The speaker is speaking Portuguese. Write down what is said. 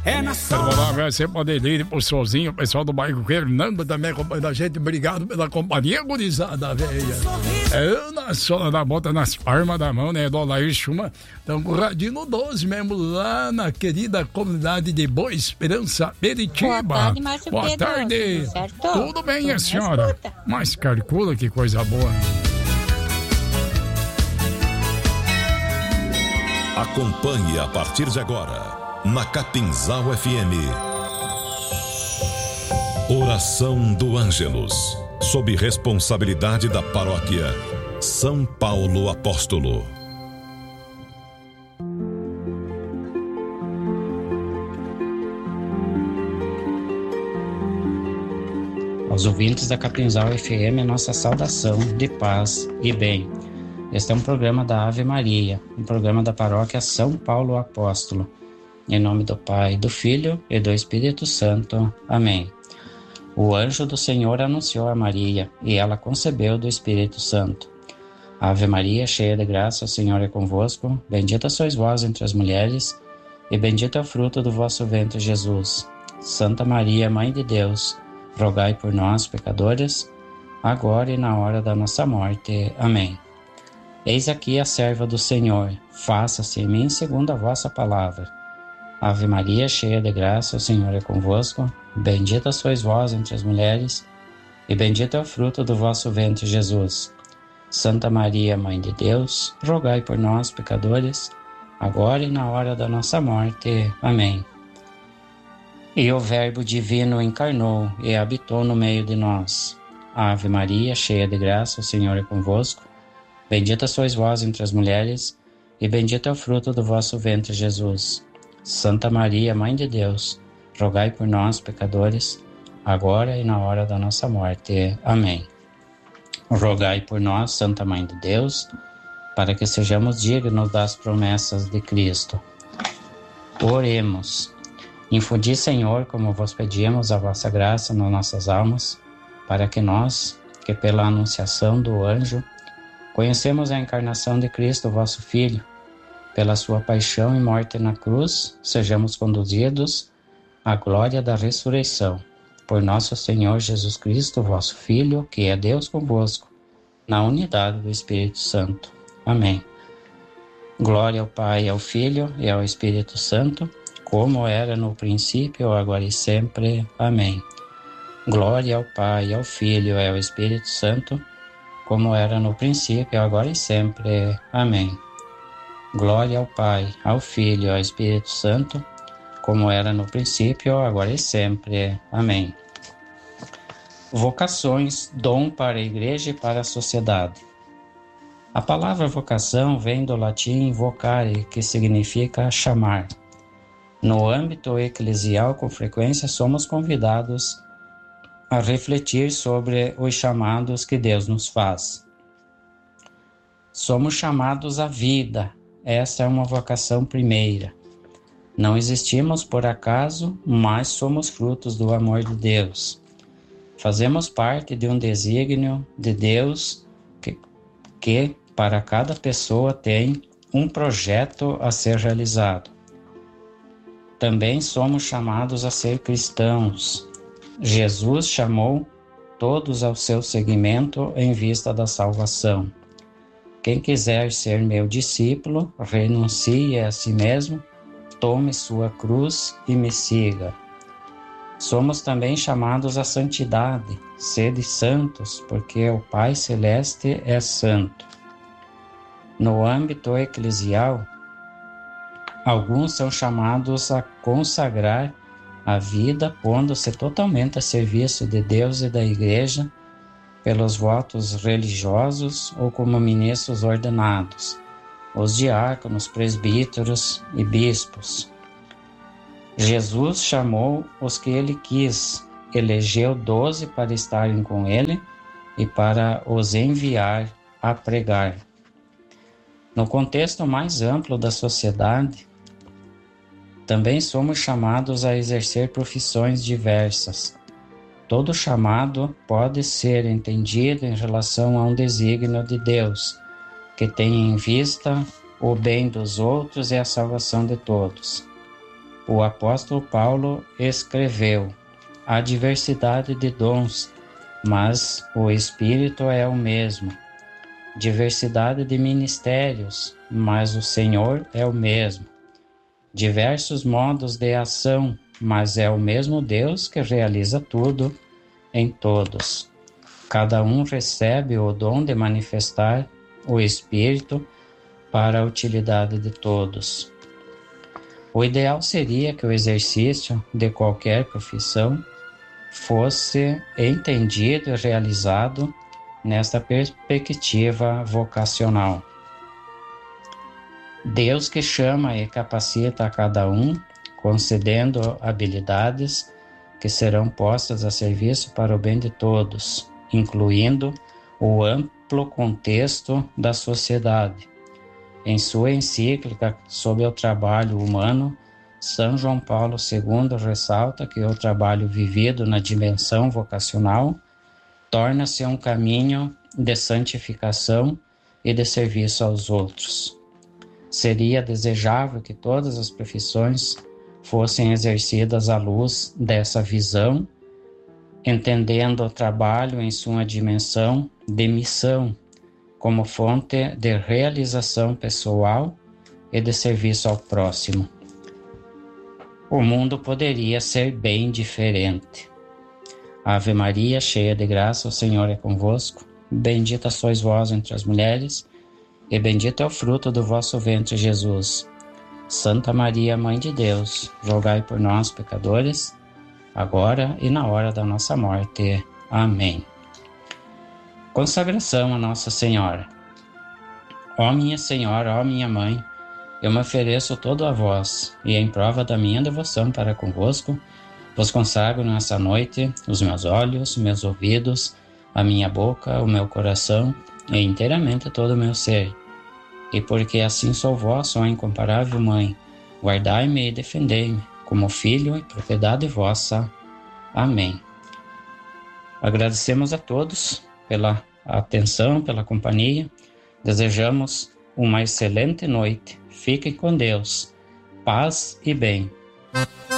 Quero mandar um abraço aí pra Adelírio, pro Sozinho, o pessoal do bairro Fernando também acompanhando a gente. Obrigado pela companhia, gurizada, velha. Na sola da bota, nas palmas da mão, né? Do Alair Chuma. Estamos com o Radinho 12 mesmo, lá na querida comunidade de Boa Esperança, Peritiba. Boa tarde, Márcio Boa Pedro. tarde. Certo? Tudo bem, a senhora? Mas calcula que coisa boa. Acompanhe a partir de agora, na Capinzal FM, Oração do Ângelus, sob responsabilidade da paróquia São Paulo Apóstolo. Aos ouvintes da Capinzal FM, nossa saudação de paz e bem. Este é um programa da Ave Maria, um programa da paróquia São Paulo Apóstolo. Em nome do Pai, do Filho e do Espírito Santo. Amém. O anjo do Senhor anunciou a Maria, e ela concebeu do Espírito Santo. Ave Maria, cheia de graça, o Senhor é convosco. Bendita sois vós entre as mulheres, e bendito é o fruto do vosso ventre, Jesus. Santa Maria, Mãe de Deus, rogai por nós, pecadores, agora e na hora da nossa morte. Amém. Eis aqui a serva do Senhor, faça-se em mim segundo a vossa palavra. Ave Maria, cheia de graça, o Senhor é convosco. Bendita sois vós entre as mulheres, e bendito é o fruto do vosso ventre, Jesus. Santa Maria, Mãe de Deus, rogai por nós, pecadores, agora e na hora da nossa morte. Amém. E o Verbo divino encarnou e habitou no meio de nós. Ave Maria, cheia de graça, o Senhor é convosco. Bendita sois vós entre as mulheres, e bendito é o fruto do vosso ventre, Jesus. Santa Maria, Mãe de Deus, rogai por nós, pecadores, agora e na hora da nossa morte. Amém. Rogai por nós, Santa Mãe de Deus, para que sejamos dignos das promessas de Cristo. Oremos. Infundi, Senhor, como vos pedimos, a vossa graça nas nossas almas, para que nós, que pela anunciação do anjo, conhecemos a encarnação de Cristo, vosso Filho, pela sua paixão e morte na cruz, sejamos conduzidos à glória da ressurreição. Por nosso Senhor Jesus Cristo, vosso Filho, que é Deus convosco, na unidade do Espírito Santo. Amém. Glória ao Pai, ao Filho e ao Espírito Santo, como era no princípio, agora e sempre. Amém. Glória ao Pai, ao Filho e ao Espírito Santo, como era no princípio, agora e sempre. Amém. Glória ao Pai, ao Filho e ao Espírito Santo, como era no princípio, agora e sempre. Amém. Vocações, dom para a Igreja e para a sociedade. A palavra vocação vem do latim vocare, que significa chamar. No âmbito eclesial, com frequência, somos convidados a refletir sobre os chamados que Deus nos faz. Somos chamados à vida. Essa é uma vocação primeira. Não existimos por acaso, mas somos frutos do amor de Deus. Fazemos parte de um desígnio de Deus que para cada pessoa tem um projeto a ser realizado. Também somos chamados a ser cristãos. Jesus chamou todos ao seu seguimento em vista da salvação. Quem quiser ser meu discípulo, renuncie a si mesmo, tome sua cruz e me siga. Somos também chamados à santidade, sede santos, porque o Pai Celeste é santo. No âmbito eclesial, alguns são chamados a consagrar a vida, pondo-se totalmente a serviço de Deus e da Igreja, pelos votos religiosos ou como ministros ordenados, os diáconos, presbíteros e bispos. Jesus chamou os que ele quis, elegeu 12 para estarem com ele e para os enviar a pregar. No contexto mais amplo da sociedade, também somos chamados a exercer profissões diversas. Todo chamado pode ser entendido em relação a um desígnio de Deus, que tem em vista o bem dos outros e a salvação de todos. o apóstolo Paulo escreveu: há diversidade de dons, mas o Espírito é o mesmo. Diversidade de ministérios, mas o Senhor é o mesmo. Diversos modos de ação, mas é o mesmo Deus que realiza tudo em todos. Cada um recebe o dom de manifestar o Espírito para a utilidade de todos. O ideal seria que o exercício de qualquer profissão fosse entendido e realizado nesta perspectiva vocacional. Deus que chama e capacita a cada um, concedendo habilidades que serão postas a serviço para o bem de todos, incluindo o amplo contexto da sociedade. Em sua encíclica sobre o trabalho humano, São João Paulo II ressalta que o trabalho vivido na dimensão vocacional torna-se um caminho de santificação e de serviço aos outros. Seria desejável que todas as profissões fossem exercidas à luz dessa visão, entendendo o trabalho em sua dimensão de missão, como fonte de realização pessoal e de serviço ao próximo. O mundo poderia ser bem diferente. Ave Maria, cheia de graça, o Senhor é convosco. Bendita sois vós entre as mulheres, e bendito é o fruto do vosso ventre, Jesus. Santa Maria, Mãe de Deus, rogai por nós, pecadores, agora e na hora da nossa morte. Amém. Consagração a Nossa Senhora. Ó minha Senhora, ó minha Mãe, eu me ofereço todo a vós, e em prova da minha devoção para convosco, vos consagro nessa noite os meus olhos, meus ouvidos, a minha boca, o meu coração e inteiramente todo o meu ser. E porque assim sou vossa, ó incomparável Mãe, guardai-me e defendei-me, como filho e propriedade vossa. Amém. Agradecemos a todos pela atenção, pela companhia. Desejamos uma excelente noite. Fiquem com Deus. Paz e bem.